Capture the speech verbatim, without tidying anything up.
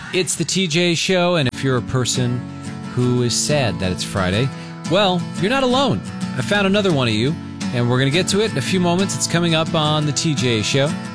It's the T J Show, and if you're a person who is sad that it's Friday, well, you're not alone. I found another one of you, and we're going to get to it in a few moments. It's coming up on the T J Show.